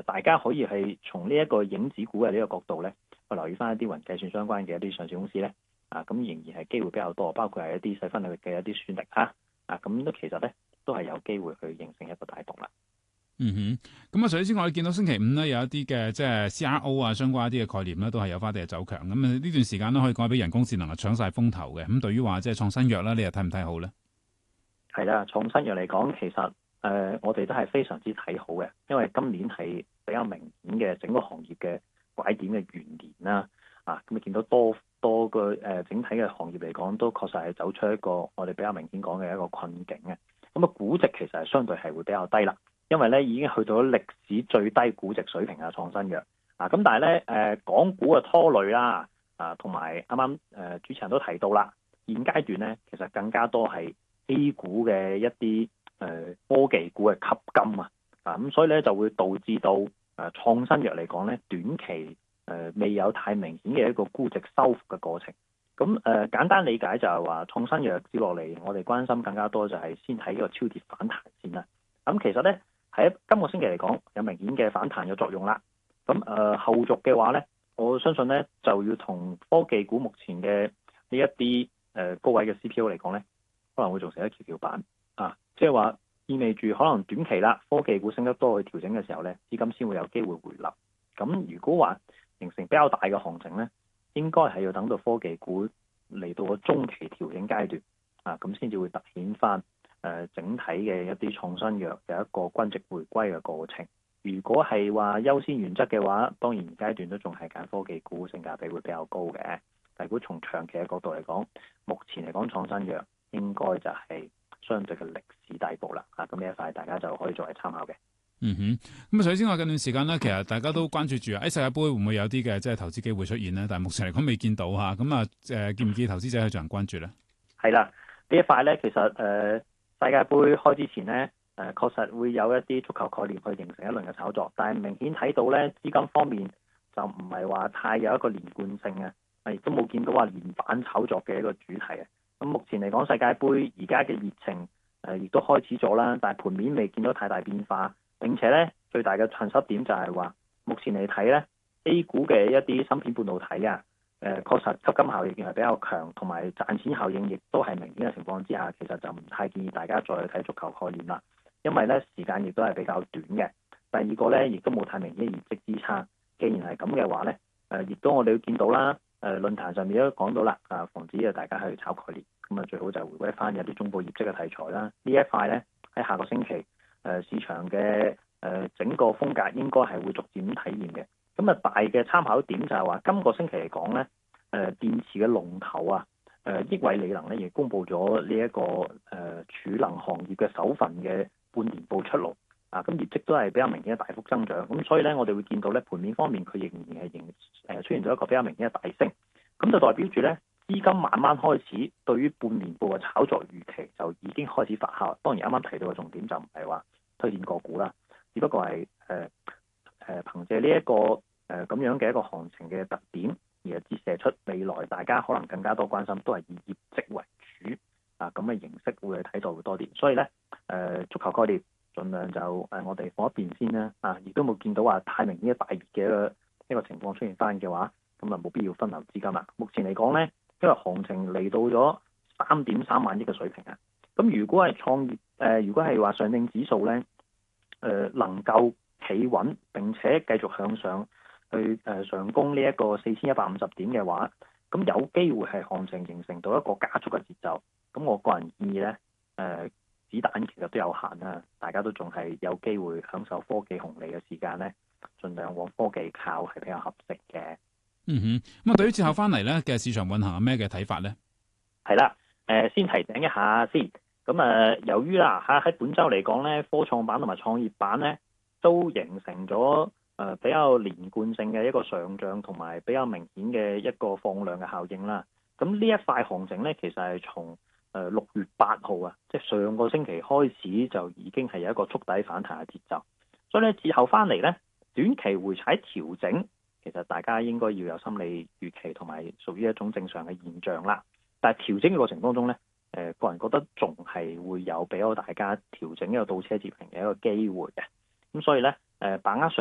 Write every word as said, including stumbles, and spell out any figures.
大家可以係從呢一個影子股嘅呢個角度咧，去留意翻一啲雲計算相關嘅一啲上市公司咧，啊咁仍然係機會比較多，包括係一啲細分領域嘅一啲算力嚇，啊咁都其實咧都係有機會去形成一個帶動啦。 嗯哼，咁啊，除此之外，你見到星期五咧有一啲嘅即係 C R O 啊相關一啲嘅概念咧，都係有翻啲嘅走強。咁啊呢段時間咧可以講俾人工智能啊搶晒風頭嘅。咁對於話即係創新藥啦，你又睇唔睇好咧？ 係啦，創新藥嚟講，其實誒、呃、我哋都係非常之睇好嘅，因為今年係比較明顯嘅整個行業嘅拐點嘅元年啦。啊，咁你見到多多個誒、呃、整體嘅行業嚟講，都確實係走出一個我哋比較明顯講嘅一個困境嘅。咁啊，估值其實係相對係會比較低啦。因為咧已經去到咗歷史最低估值水平啊，創新藥啊，咁但係咧誒港股嘅拖累啦，啊同埋啱啱誒主持人都提到啦，現階段咧其實更加多係 A 股嘅一啲誒、呃、科技股嘅吸金啊，啊咁所以咧就會導致到誒、呃、創新藥嚟講咧短期誒、呃、未有太明顯嘅一個估值收復嘅過程。咁誒、呃、簡單理解就係話創新藥接落嚟，我哋關心更加多就係先睇呢個超跌反彈先啦。咁其實咧。喺今個星期嚟講，有明顯嘅反彈嘅作用啦。咁誒、呃、後續嘅話咧，我相信咧就要同科技股目前嘅呢一啲誒、呃、高位嘅 C P O 嚟講咧，可能會造成一蹺蹺板啊。即係話意味住可能短期啦，科技股升得多去調整嘅時候咧，資金先會有機會回流。咁如果話形成比較大嘅行情咧，應該係要等到科技股嚟到個中期調整階段啊，咁先至會突顯翻。誒、呃、整體嘅一啲創新藥有一個均值回歸嘅過程。如果係話優先原則嘅話，當然階段都仲係揀科技股，性價比會比較高嘅。但如果從長期嘅角度嚟講，目前嚟講創新藥應該就係相對嘅歷史底部啦。啊，咁呢一塊大家就可以作為參考嘅。 嗯哼，咁啊，首先話近段時間咧，其實大家都關注住啊，喺世界盃會唔會有啲嘅即係投資機會出現咧？但係目前嚟講未見到嚇。咁啊誒，建唔建議投資者去進行關注咧？ 係啦，呢一塊咧其實誒。呃世界盃開之前呢，誒、呃、確實會有一啲足球概念去形成一輪嘅炒作，但係明顯睇到呢資金方面就唔係話太有一個連貫性嘅，亦都冇見到話連板炒作嘅一個主題嘅。咁目前嚟講，世界盃而家嘅熱情誒亦都開始咗啦，但係盤面未見到太大變化。並且呢，最大嘅困失點就係話，目前嚟睇呢 A 股嘅一啲芯片半導體啊。誒確實吸金效應係比較強，同埋賺錢效應亦都係明顯嘅情況之下，其實就唔太建議大家再去睇足球概念啦，因為咧時間亦都係比較短嘅。第二個咧，亦都冇太明顯嘅業績支撐。既然係咁嘅話咧，誒亦都我哋都見到啦，誒論壇上面都講到啦，啊防止啊大家去炒概念，咁啊最好就回歸翻有啲中部業績嘅題材啦。呢一塊咧喺下個星期誒市場嘅誒整個風格應該係會逐漸體現嘅。咁啊，大嘅參考點就係話，今個星期嚟講咧，誒、呃、電池嘅龍頭啊，誒、呃、億偉理能咧，亦公布咗呢一個誒、呃、儲能行業嘅首份嘅半年報出爐啊，咁業績都係比較明顯嘅大幅增長。咁所以咧，我哋會見到咧，盤面方面佢仍然係仍誒出現咗一個比較明顯嘅大升，咁就代表住咧資金慢慢開始對於半年報嘅炒作預期就已經開始發酵。當然啱啱提到嘅重點就唔係話推薦個股啦，只不過係誒。呃誒憑藉呢一個誒咁、呃、樣嘅一個行情嘅特點，而係折射出未來大家可能更加多關心，都係以業績為主啊咁嘅形式會去睇到會多啲。所以咧誒、呃、足球概念，盡量就誒、呃、我哋放一邊先啦。啊，亦都冇見到話太明顯嘅大熱嘅一個一個情況出現翻嘅話，咁啊冇必要分流資金啦。目前嚟講咧，因為行情嚟到咗三點三萬億嘅水平啊，咁如果係創業誒、呃，如果係話上證指數咧誒、呃、能夠企穩並且繼續向上去誒上攻呢一個四千一百五十點嘅話，咁有機會係行情形成到一個加速嘅節奏。咁我個人建議咧，誒、呃、子彈其實都有限啦，大家都仲係有機會享受科技紅利嘅時間咧，盡量往科技靠係比較合適嘅。 嗯哼，咁啊，對於之後翻嚟咧嘅市場運行有咩嘅睇法咧？ 係啦，誒、呃、先提醒一下先。咁啊、呃，由於啦嚇喺本週嚟講咧，科創板同埋創業板咧，都形成咗誒、呃、比較連貫性嘅一個上漲，同埋比較明顯嘅一個放量嘅效應啦。咁呢一塊行情咧，其實係從誒六月八號啊，即係上個星期開始就已經係有一個觸底反彈嘅節奏。所以咧，之後翻嚟咧，短期回踩調整，其實大家應該要有心理預期，同埋屬於一種正常嘅現象啦。但係調整嘅過程當中咧，誒、呃、個人覺得仲係會有俾到大家調整一個倒車接平嘅一個機會嘅。咁所以咧，誒把握上